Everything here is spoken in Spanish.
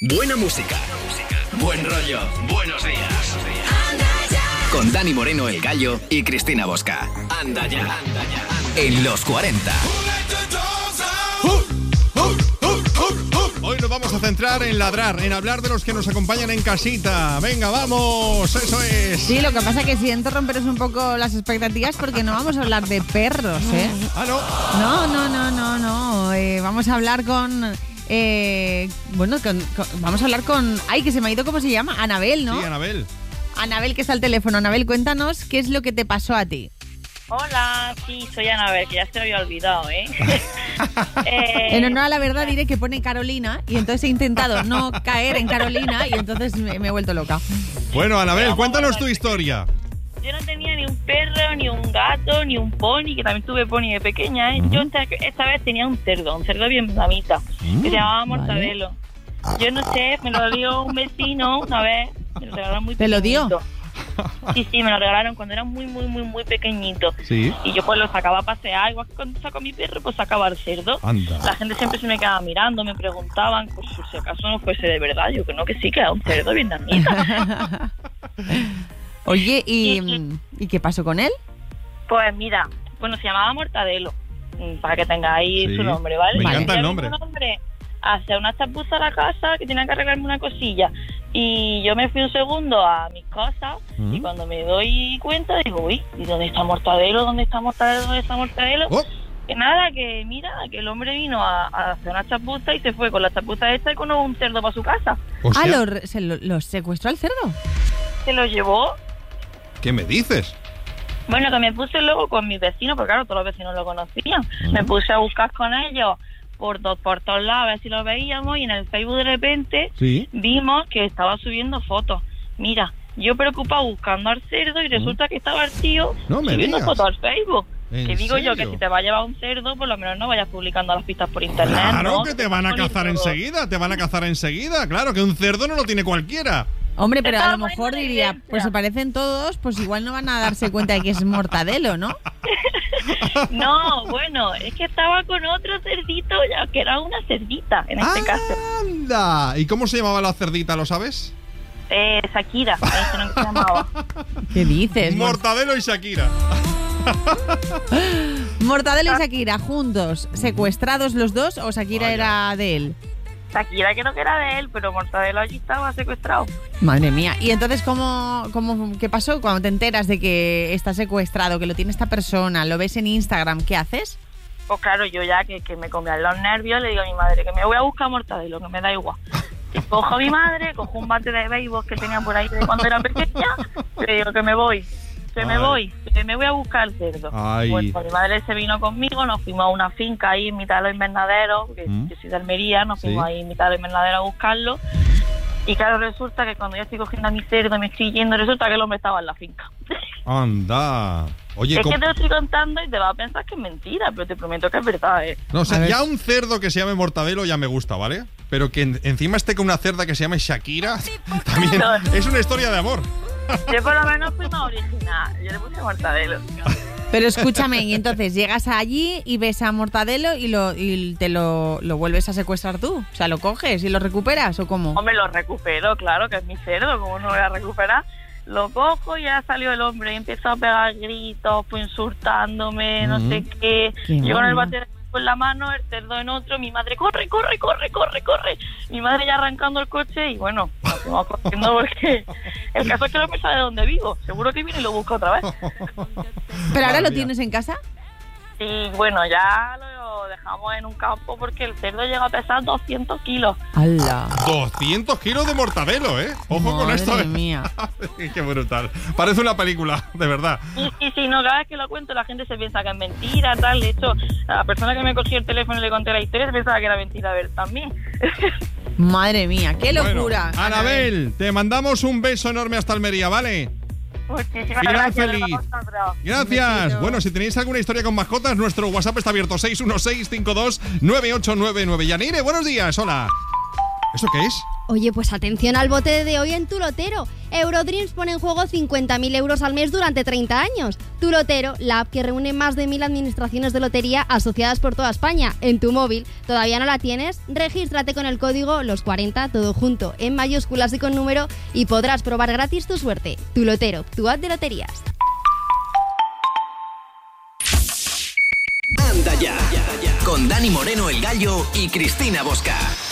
Buena música. Buen rollo. Buenos días. Con Dani Moreno, El Gallo, y Cristina Bosca. Anda ya. En los 40. Hoy nos vamos a centrar en ladrar, en hablar de los que nos acompañan en casita. Venga, vamos, eso es. Sí, lo que pasa es que siento romperos un poco las expectativas porque no vamos a hablar de perros, ¿eh? Ah, no. No. Vamos a hablar con... vamos a hablar con... Ay, que se me ha ido, ¿cómo se llama? Anabel, ¿no? Sí, Anabel. Anabel, que está al teléfono. Anabel, cuéntanos qué es lo que te pasó a ti. Hola, sí, soy Anabel, que ya se lo había olvidado, ¿eh? En honor a la verdad diré que pone Carolina y entonces he intentado no caer en Carolina y entonces me he vuelto loca. Bueno, Anabel, cuéntanos tu historia. Yo no tenía ni un perro, ni un gato, ni un pony, que también tuve pony de pequeña, ¿eh? Yo esta vez tenía un cerdo bien mamita, que se llamaba Mortadelo. Yo no sé, me lo dio un vecino una vez, me lo regalaron muy pequeñito. ¿Te lo dio? Sí, me lo regalaron cuando era muy pequeñito. Sí. Y yo pues lo sacaba a pasear, igual que cuando saco a mi perro, pues sacaba al cerdo. Anda. La gente siempre se me quedaba mirando, me preguntaban, pues si acaso no fuese de verdad. Yo que no, que sí, que era un cerdo vietnamita. Oye, ¿y qué pasó con él? Pues mira, bueno, se llamaba Mortadelo, para que tengáis su nombre, ¿vale? Me encanta el nombre. Hacia una chapuza a la casa que tenía que arreglarme una cosilla y yo me fui un segundo a mis cosas y cuando me doy cuenta digo, uy, ¿y dónde está Mortadelo? ¿Dónde está Mortadelo? Oh. Que nada, que mira, que el hombre vino a hacer una chapuza y se fue con la chapuza esta y con un cerdo para su casa. O sea, ¿lo secuestró al cerdo? Se lo llevó. ¿Qué me dices? Bueno, que me puse luego con mis vecinos, porque claro, todos los vecinos lo conocían. Me puse a buscar con ellos por todos lados, a ver si lo veíamos, y en el Facebook de repente vimos que estaba subiendo fotos. Mira, yo preocupado buscando al cerdo y resulta que estaba el tío subiendo fotos al Facebook. Que digo yo que si te va a llevar un cerdo, por lo menos no vayas publicando las pistas por internet. Claro, ¿no? que te van a cazar enseguida, claro, que un cerdo no lo tiene cualquiera. Hombre, pero a lo mejor diría, pues se parecen todos, pues igual no van a darse cuenta de que es Mortadelo, ¿no? No, bueno, es que estaba con otro cerdito, ya que era una cerdita en este caso. ¡Anda! ¿Y cómo se llamaba la cerdita, lo sabes? Shakira, me dijeron que se llamaba. ¿Qué dices? Mortadelo y Shakira. Mortadelo y Shakira juntos, secuestrados los dos, o Shakira era de él. Shakira creo que era de él, pero Mortadelo allí estaba secuestrado. Madre mía. ¿Y entonces qué pasó cuando te enteras de que está secuestrado, que lo tiene esta persona, lo ves en Instagram, qué haces? Pues claro, yo ya que me comían los nervios, le digo a mi madre que me voy a buscar a Mortadelo, que me da igual. Y cojo a mi madre, cojo un bate de béisbol que tenía por ahí de cuando era pequeña, le digo que me voy a buscar al cerdo. Ay. Pues mi madre se vino conmigo, nos fuimos a una finca ahí en mitad de los invernaderos, que yo soy de Almería, nos fuimos ahí en mitad de los invernaderos a buscarlo. Y claro, resulta que cuando yo estoy cogiendo a mi cerdo, me estoy yendo, resulta que el hombre estaba en la finca. Anda. Oye, es que te lo estoy contando y te vas a pensar que es mentira, pero te prometo que es verdad, ¿eh? No, o sea, ya un cerdo que se llame Mortadelo ya me gusta, ¿vale? Pero que encima esté con una cerda que se llame Shakira, también es una historia de amor. Yo por lo menos fui más original, yo le puse Mortadelo. Pero escúchame, y entonces llegas allí y ves a Mortadelo y te lo vuelves a secuestrar tú. O sea, ¿lo coges y lo recuperas o cómo? Hombre, lo recupero, claro, que es mi cerdo, ¿cómo no lo voy a recuperar? Lo cojo y ya salió el hombre y empezó a pegar gritos, pues insultándome, no sé qué. Yo con el bate en la mano, el cerdo en otro, mi madre, corre. Mi madre ya arrancando el coche y bueno, nos fuimos corriendo porque el caso es que no me sabe de dónde vivo. Seguro que viene y lo busca otra vez. ¿Pero ahora lo tienes en casa? Sí, bueno, ya lo dejamos en un campo porque el cerdo llega a pesar 200 kilos. ¡Hala! 200 kilos de Mortadelo, ¿eh? Ojo con esto. Madre mía. Qué brutal. Parece una película, de verdad. Y si no, cada vez que lo cuento la gente se piensa que es mentira, tal. De hecho, a la persona que me cogió el teléfono y le conté la historia se pensaba que era mentira a ver también. Madre mía, qué locura. Bueno, Anabel, te mandamos un beso enorme hasta Almería, ¿vale? Muchísimas Final gracias. feliz. Gracias. Bueno, si tenéis alguna historia con mascotas, nuestro WhatsApp está abierto: 616-52-9899. Yanire, buenos días, hola. ¿Eso qué es? Oye, pues atención al bote de hoy en Tu Lotero. Eurodreams pone en juego 50.000 euros al mes durante 30 años. Tu Lotero, la app que reúne más de 1.000 administraciones de lotería asociadas por toda España. En tu móvil, ¿todavía no la tienes? Regístrate con el código LOS40, todo junto, en mayúsculas y con número, y podrás probar gratis tu suerte. Tu Lotero, tu app de loterías. Anda ya, con Dani Moreno, el Gallo, y Cristina Bosca.